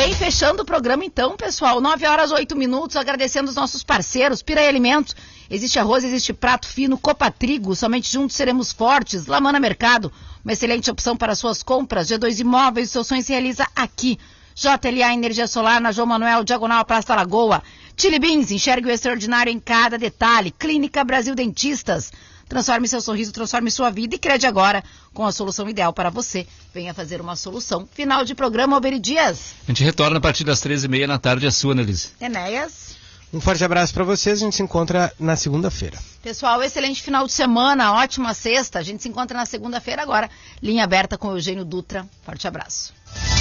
bem, fechando o programa então, pessoal, 9h08, agradecendo os nossos parceiros, Piraí Alimentos, existe arroz, existe prato fino, Copa Trigo, somente juntos seremos fortes, Lamana Mercado, uma excelente opção para suas compras, G2 Imóveis, seu sonho se realiza aqui, JLA Energia Solar na João Manuel, diagonal Praça Lagoa, Chili Beans, enxergue o extraordinário em cada detalhe, Clínica Brasil Dentistas, transforme seu sorriso, transforme sua vida e crede agora com a solução ideal para você. Venha fazer uma solução. Final de programa, Alberi Dias. A gente retorna a partir das 13h30 da tarde, a sua, Annelise. Enéas. Um forte abraço para vocês, a gente se encontra na segunda-feira. Pessoal, excelente final de semana, ótima sexta. A gente se encontra na segunda-feira agora. Linha aberta com o Eugênio Dutra. Forte abraço.